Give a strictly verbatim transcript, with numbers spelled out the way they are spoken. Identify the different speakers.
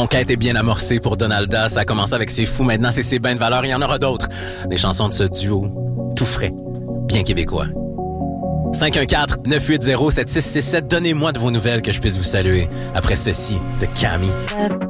Speaker 1: conquête est bien amorcée pour Donalda. Ça a commencé avec C'est fou, maintenant c'est C'est ben de valeur. Il y en aura d'autres. Des chansons de ce duo, tout frais, bien québécois. cinq un quatre neuf huit zéro sept six six sept. Donnez-moi de vos nouvelles que je puisse vous saluer. Après ceci, de Camille.